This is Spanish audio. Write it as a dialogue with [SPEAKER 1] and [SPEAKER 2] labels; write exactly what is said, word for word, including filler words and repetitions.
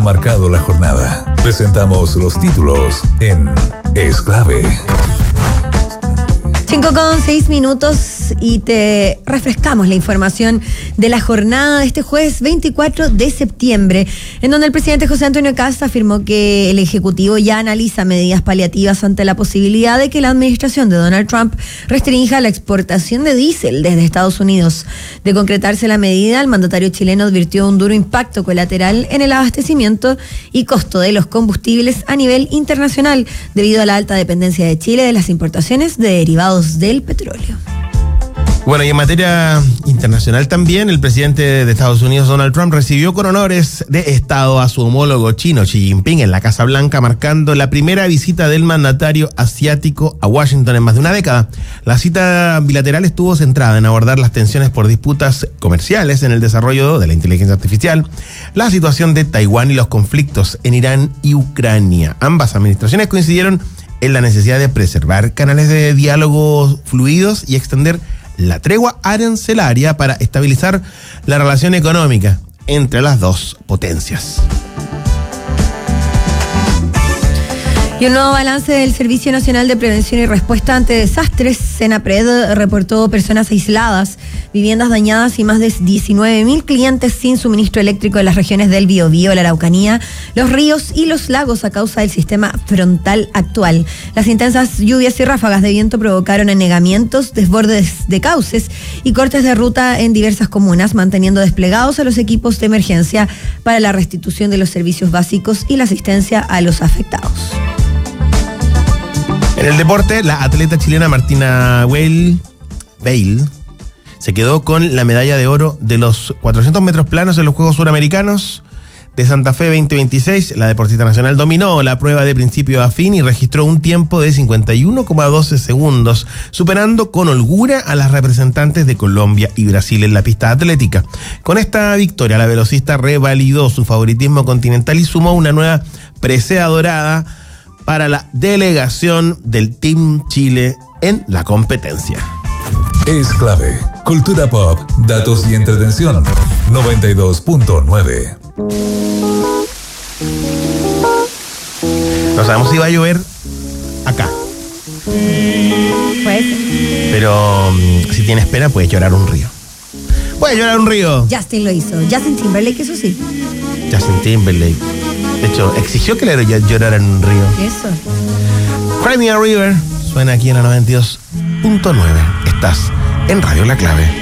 [SPEAKER 1] marcado la jornada. Presentamos los títulos en Es Clave.
[SPEAKER 2] cinco con seis minutos y te refrescamos la información de la jornada de este jueves veinticuatro de septiembre, en donde el presidente José Antonio Kast afirmó que el Ejecutivo ya analiza medidas paliativas ante la posibilidad de que la administración de Donald Trump restrinja la exportación de diésel desde Estados Unidos. De concretarse la medida, el mandatario chileno advirtió un duro impacto colateral en el abastecimiento y costo de los combustibles a nivel internacional, debido a la alta dependencia de Chile de las importaciones de derivados del petróleo.
[SPEAKER 3] Bueno, y en materia internacional también, el presidente de Estados Unidos, Donald Trump, recibió con honores de Estado a su homólogo chino, Xi Jinping, en la Casa Blanca, marcando la primera visita del mandatario asiático a Washington en más de una década. La cita bilateral estuvo centrada en abordar las tensiones por disputas comerciales en el desarrollo de la inteligencia artificial, la situación de Taiwán y los conflictos en Irán y Ucrania. Ambas administraciones coincidieron en la necesidad de preservar canales de diálogo fluidos y extender la tregua arancelaria para estabilizar la relación económica entre las dos potencias.
[SPEAKER 2] Y un nuevo balance del Servicio Nacional de Prevención y Respuesta ante Desastres, SENAPRED, reportó personas aisladas, viviendas dañadas y más de diecinueve mil clientes sin suministro eléctrico en las regiones del Biobío, la Araucanía, los ríos y los lagos a causa del sistema frontal actual. Las intensas lluvias y ráfagas de viento provocaron anegamientos, desbordes de cauces y cortes de ruta en diversas comunas, manteniendo desplegados a los equipos de emergencia para la restitución de los servicios básicos y la asistencia a los afectados.
[SPEAKER 3] En el deporte, la atleta chilena Martina Weil Bale se quedó con la medalla de oro de los cuatrocientos metros planos en los Juegos Suramericanos de Santa Fe veinte veintiséis. La deportista nacional dominó la prueba de principio a fin y registró un tiempo de cincuenta y uno coma doce segundos, superando con holgura a las representantes de Colombia y Brasil en la pista atlética. Con esta victoria, la velocista revalidó su favoritismo continental y sumó una nueva presea dorada para la delegación del Team Chile en la competencia.
[SPEAKER 1] Es Clave. Cultura pop, datos y entretención. noventa y dos punto nueve.
[SPEAKER 3] No sabemos si va a llover acá.
[SPEAKER 2] Pues,
[SPEAKER 3] Pero um, si tienes pena, puedes llorar un río. Puedes llorar un río.
[SPEAKER 2] Justin lo hizo. Justin Timberlake, eso sí.
[SPEAKER 3] Justin Timberlake. De hecho, exigió que le llorara en un río.
[SPEAKER 2] Eso.
[SPEAKER 3] Cry Me a River suena aquí en la noventa y dos punto nueve. Estás en Radio La Clave.